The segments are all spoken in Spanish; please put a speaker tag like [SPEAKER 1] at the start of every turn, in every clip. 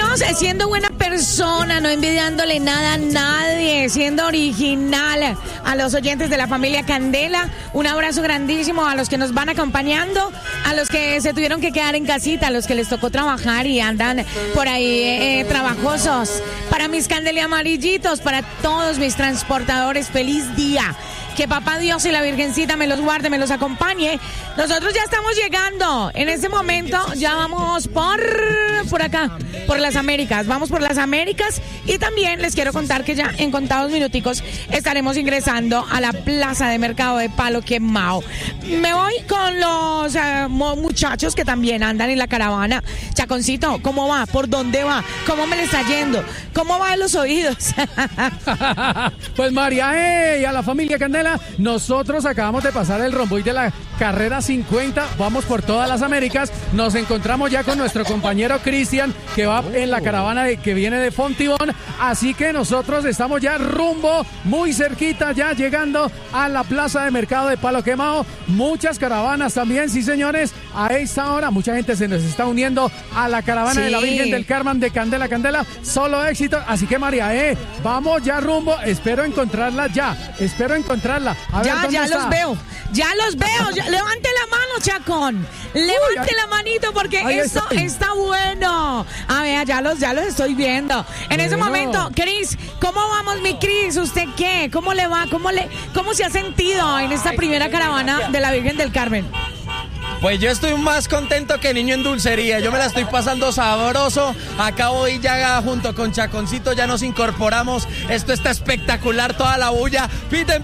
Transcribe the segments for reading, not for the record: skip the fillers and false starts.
[SPEAKER 1] Seguimos siendo buena persona, no envidiándole nada a nadie, siendo original. A los oyentes de la familia Candela, un abrazo grandísimo a los que nos van acompañando, a los que se tuvieron que quedar en casita, a los que les tocó trabajar y andan por ahí trabajosos. Para mis Candela amarillitos, para todos mis transportadores, feliz día. Que papá Dios y la Virgencita me los guarde, me los acompañe. Nosotros ya estamos llegando. En este momento ya vamos por acá, por las Américas. Vamos por las Américas y también les quiero contar que ya en contados minuticos estaremos ingresando a la plaza de mercado de Palo Quemao. Me voy con los muchachos que también andan en la caravana. Chaconcito, ¿cómo va? ¿Por dónde va? ¿Cómo me le está yendo? ¿Cómo va en los oídos?
[SPEAKER 2] Pues María, y a la familia Candela, nosotros acabamos de pasar el romboy de la carrera 50, vamos por todas las Américas, nos encontramos ya con nuestro compañero Cristian, que va en la caravana que viene de Fontibón, así que nosotros estamos ya rumbo, muy cerquita, ya llegando a la plaza de mercado de Palo Quemao, muchas caravanas también, sí señores, a esta hora mucha gente se nos está uniendo a la caravana de la Virgen del Carmen de Candela, solo éxito, así que María, vamos ya rumbo, espero encontrarla ya, a ver,
[SPEAKER 1] ya los veo, levante la mano, Chacón, levante la manito porque esto está bueno. A ver, ya los estoy viendo. En ese momento, Cris, ¿cómo vamos, mi Cris? ¿Usted qué? ¿Cómo le va? ¿Cómo se ha sentido en esta primera caravana de la Virgen del Carmen?
[SPEAKER 3] Pues yo estoy más contento que niño en dulcería, yo me la estoy pasando sabroso, acá hoy ya junto con Chaconcito ya nos incorporamos, esto está espectacular, toda la bulla, piten.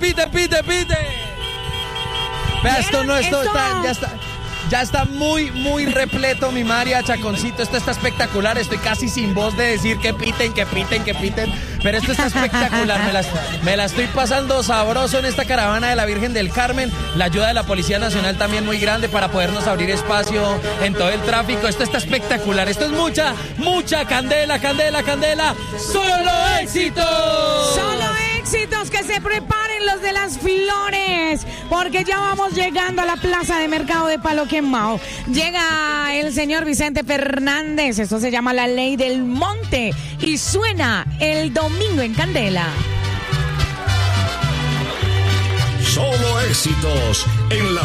[SPEAKER 3] Vea, ya está muy repleto mi María, Chaconcito, esto está espectacular, estoy casi sin voz de decir que piten, pero esto está espectacular, me la estoy pasando sabroso en esta caravana de la Virgen del Carmen, la ayuda de la Policía Nacional también muy grande para podernos abrir espacio en todo el tráfico, esto está espectacular, esto es mucha candela, solo éxitos.
[SPEAKER 1] Éxitos, que se preparen los de las flores, porque ya vamos llegando a la plaza de mercado de Palo Quemao. Llega el señor Vicente Fernández, esto se llama La Ley del Monte y suena el domingo en Candela.
[SPEAKER 4] Solo éxitos en la